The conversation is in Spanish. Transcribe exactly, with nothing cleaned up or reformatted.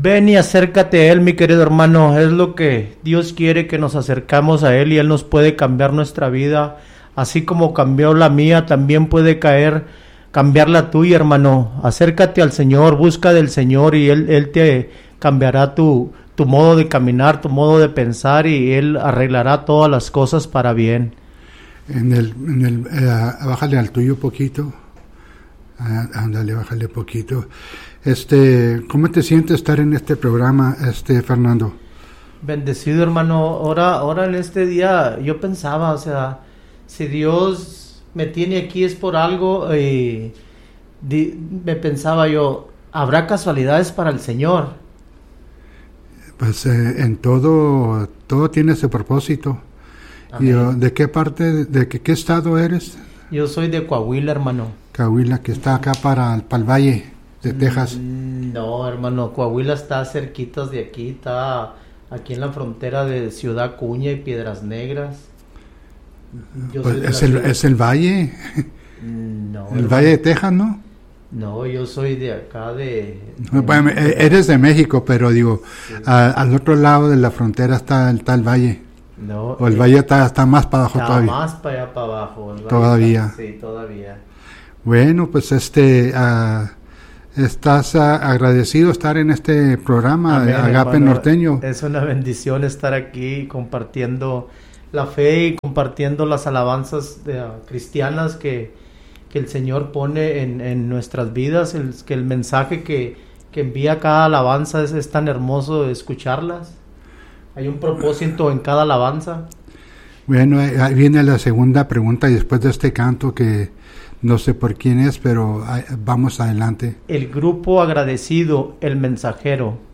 Ven y acércate a Él, mi querido hermano. Es lo que Dios quiere, que nos acercamos a Él, y Él nos puede cambiar nuestra vida. Así como cambió la mía, también puede caer, cambiar la tuya, hermano. Acércate al Señor, busca del Señor, y Él, Él te cambiará tu, tu modo de caminar, tu modo de pensar, y Él arreglará todas las cosas para bien. En el, en el, eh, bájale al tuyo poquito. Ándale, bájale poquito. Este, ¿cómo te sientes estar en este programa, este Fernando? Bendecido, hermano. Ahora, ahora en este día yo pensaba, o sea, si Dios me tiene aquí es por algo, y di, me pensaba yo, ¿habrá casualidades para el Señor? Pues eh, en todo, todo tiene su propósito. Y, ¿de qué parte, de qué, qué estado eres? Yo soy de Coahuila, hermano. Coahuila, que está acá para, para el Valle de Texas. No, hermano, Coahuila está cerquitas de aquí, está aquí en la frontera de Ciudad Acuña y Piedras Negras. Yo pues es, el, es el Valle. No. El hermano. Valle de Texas, ¿no? No, yo soy de acá de... No, bueno, eres de México, pero digo, sí. a, al otro lado de la frontera está, está el Valle. No. O el eh, Valle está, está más para abajo está todavía. más para allá para abajo. El todavía. Está, sí, todavía. Bueno, pues este... Uh, ¿estás uh, agradecido estar en este programa de Agape hermano, Norteño? Es una bendición estar aquí compartiendo la fe y compartiendo las alabanzas de, uh, cristianas que, que el Señor pone en, en nuestras vidas, el, que el mensaje que, que envía cada alabanza es, es tan hermoso escucharlas. Hay un propósito en cada alabanza. Bueno, ahí viene la segunda pregunta y después de este canto que no sé por quién es, pero vamos adelante. El grupo agradecido, El Mensajero.